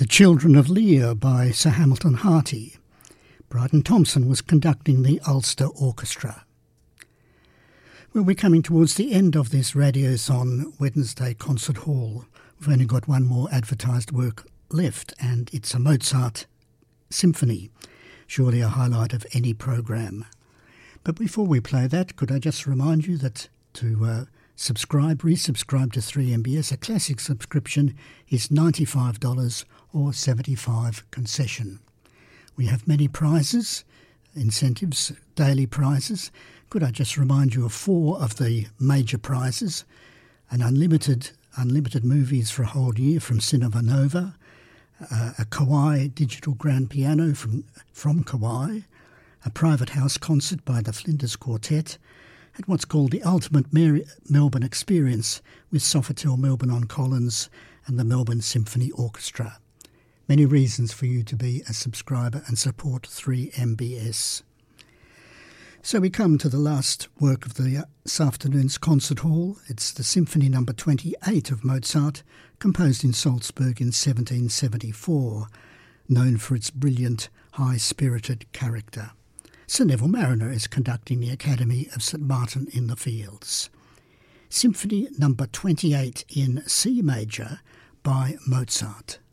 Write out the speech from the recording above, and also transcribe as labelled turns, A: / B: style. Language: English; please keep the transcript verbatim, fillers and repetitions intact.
A: The Children of Lear by Sir Hamilton Harty. Bryden Thompson was conducting the Ulster Orchestra. Well, we're coming towards the end of this Radiothon Wednesday Concert Hall. We've only got one more advertised work left, and it's a Mozart symphony, surely a highlight of any programme. But before we play that, could I just remind you that to uh, subscribe, resubscribe to three M B S, a classic subscription is ninety-five dollars or seventy-five dollars concession. We have many prizes, incentives, daily prizes. Could I just remind you of four of the major prizes? An unlimited unlimited movies for a whole year from Cinema Nova, uh, a Kawai digital grand piano from, from Kawai, a private house concert by the Flinders Quartet, and what's called the Ultimate Mary- Melbourne Experience with Sofitel Melbourne on Collins and the Melbourne Symphony Orchestra. Many reasons for you to be a subscriber and support three M B S. So we come to the last work of the, uh, this afternoon's concert hall. It's the Symphony Number twenty-eight of Mozart, composed in Salzburg in seventeen seventy-four, known for its brilliant, high-spirited character. Sir Neville Marriner is conducting the Academy of St Martin in the Fields. Symphony Number twenty-eight in C major by Mozart.